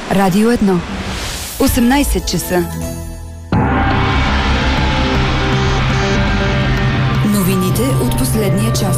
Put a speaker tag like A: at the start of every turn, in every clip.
A: Радио 1. 18 часа. Новините от последния час.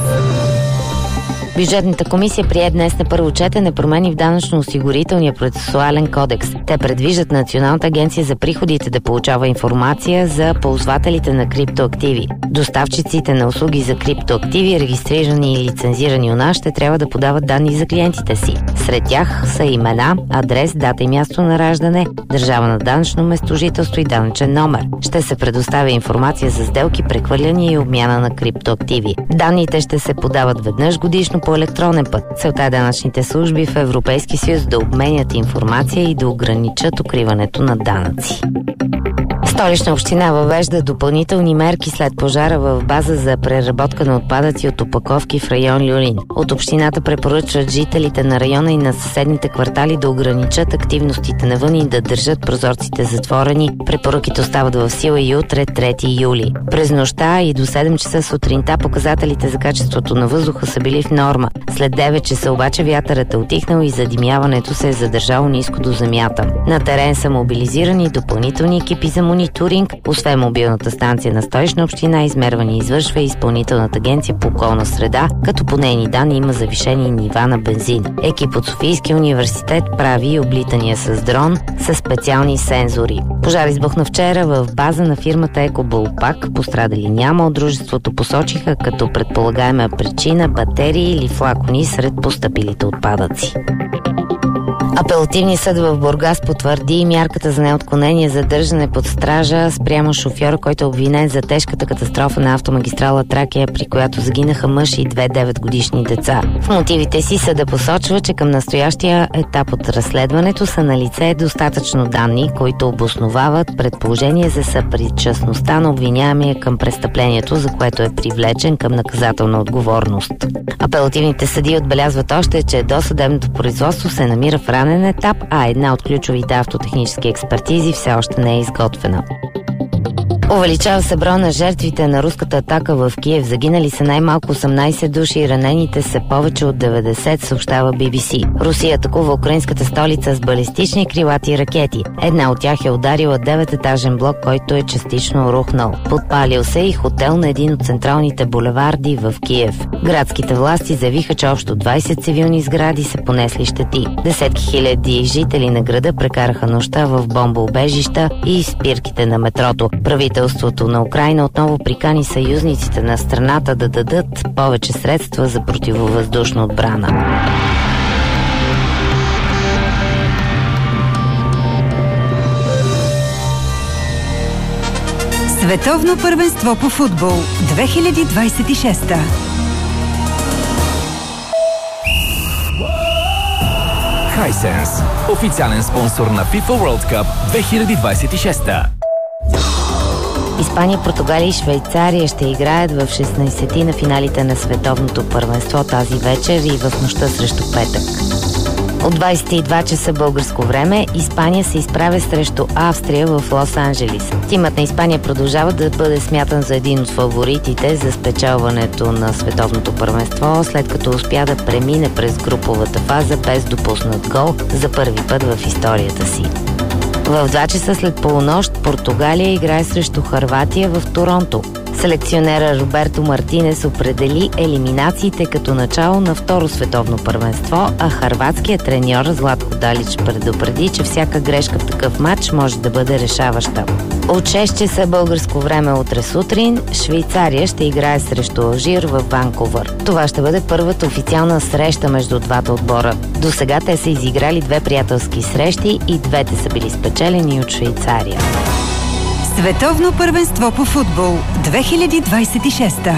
B: Бюджетната комисия прие днес на първо четене промени в данъчно-осигурителния процесуален кодекс. Те предвиждат Националната агенция за приходите да получава информация за ползвателите на криптоактиви. Доставчиците на услуги за криптоактиви, регистрирани и лицензирани у нас, ще трябва да подават данни за клиентите си. Сред тях са имена, адрес, дата и място на раждане, държава на данъчно местожителство и данъчен номер. Ще се предоставя информация за сделки, прехвърляния и обмяна на криптоактиви. Данните ще се подават веднъж годишно по електронен път. Целта е данъчните служби в Европейския съюз да обменят информация и да ограничат укриването на данъци. Столична община въвежда допълнителни мерки след пожара в база за преработка на отпадъци от опаковки в район Люлин. От общината препоръчват жителите на района и на съседните квартали да ограничат активностите навън и да държат прозорците затворени. Препоръките остават в сила и утре, 3 юли. През нощта и до 7 часа сутринта показателите за качеството на въздуха са били в норма. След 9 часа обаче вятърът е утихнал и задимяването се е задържало ниско до земята. На терен са мобилизирани допълнителни екипи за мониторинг. Освен мобилната станция на Столична община, измерване извършва и Изпълнителната агенция по околна среда, като по нейни данни има завишени нива на бензин. Екип от Софийския университет прави облитания с дрон със специални сензори. Пожар избухна вчера в база на фирмата Екобулпак. Пострадали няма. От дружеството посочиха като предполагаема причина батерии или флакони сред постъпилите отпадъци. Апелативният съд в Бургас потвърди мярката за неотклонение задържане под стража спрямо шофьора, който е обвинен за тежката катастрофа на автомагистрала Тракия, при която загинаха мъж и 2 9-годишни деца. В мотивите си съда посочва, че към настоящия етап от разследването са налице достатъчно данни, които обосновават предположение за съпричастността на обвиняемия към престъплението, за което е привлечен към наказателна отговорност. Апелативните съдии отбелязват още, че досъдебното производство се намира в ранен етап, а една от ключовите автотехнически експертизи все още не е изготвена. Увеличава се броя на жертвите на руската атака в Киев. Загинали са най-малко 18 души и ранените са повече от 90, съобщава BBC. Русия атакува украинската столица с балистични крилати ракети. Една от тях е ударила 9-етажен блок, който е частично рухнал. Подпалил се и хотел на един от централните булеварди в Киев. Градските власти заявиха, че общо 20 цивилни сгради са понесли щети. Десетки хиляди жители на града прекараха нощта в бомбоубежища и спирките на метрото. Правителството на Украйна отново прикани съюзниците на страната да дадат повече средства за противовъздушна отбрана.
A: Световно първенство по футбол 2026.
C: Hisense, официален спонсор на FIFA World Cup 2026.
B: Испания, Португалия и Швейцария ще играят в 16-ти на финалите на световното първенство тази вечер и в нощта срещу петък. От 22 часа българско време Испания се изправя срещу Австрия в Лос-Анджелис. Тимът на Испания продължава да бъде смятан за един от фаворитите за спечелването на световното първенство, след като успя да премине през груповата фаза без допуснат гол за първи път в историята си. В 2 часа след полунощ Португалия играе срещу Хърватия в Торонто. Селекционера Роберто Мартинес определи елиминациите като начало на второ световно първенство, а хърватският треньор Златко Далич предупреди, че всяка грешка в такъв матч може да бъде решаваща. От 6 часа българско време утре сутрин Швейцария ще играе срещу Алжир в Ванкувър. Това ще бъде първата официална среща между двата отбора. До сега те са изиграли 2 приятелски срещи и двете са били спечелени от Швейцария.
A: Световно първенство по футбол 2026.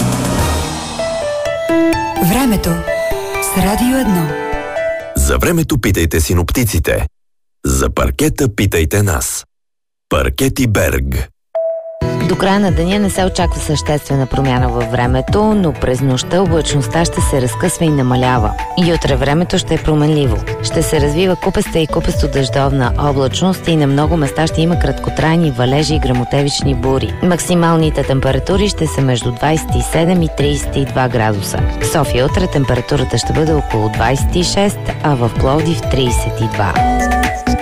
A: Времето с Радио 1.
D: За времето питайте синоптиците. За паркета питайте нас. Паркети Берг.
B: До края на деня не се очаква съществена промяна във времето, но през нощта облачността ще се разкъсва и намалява. И утре времето ще е променливо. Ще се развива купеста и купесто дъждовна облачност и на много места ще има краткотрайни валежи и гръмотевични бури. Максималните температури ще са между 27 и 32 градуса. В София утре температурата ще бъде около 26, а в Пловдив 32.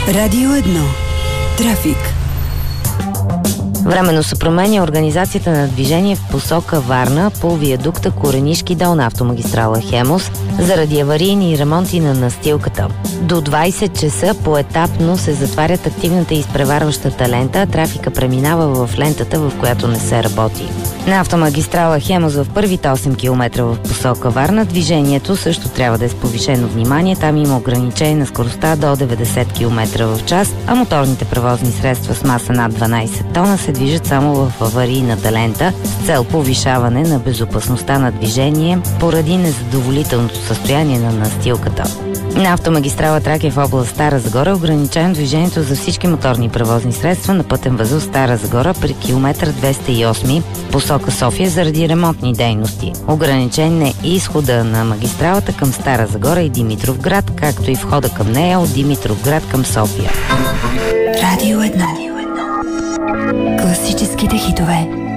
A: Радио 1. Трафик.
B: Временно се променя организацията на движение в посока Варна по виадукта Коренишки дол на автомагистрала Хемус заради аварийни ремонти на настилката. До 20 часа поетапно се затварят активната и изпреварващата лента, а трафика преминава в лентата, в която не се работи. На автомагистрала Хемус в първите 8 км в посока Варна движението също трябва да е с повишено внимание. Там има ограничение на скоростта до 90 км в час, а моторните превозни средства с маса над 12 тона се движат само в аварийната лента с цел повишаване на безопасността на движение поради незадоволителното състояние на настилката. На автомагистрала Тракия в област Стара Загора е ограничено движението за всички моторни превозни средства на пътен възел Стара Загора при километър 208 посока София заради ремонтни дейности. Ограничен е и изхода на магистралата към Стара Загора и Димитровград, както и входа към нея от Димитровград към София.
A: Радио 1. Класическите хитове.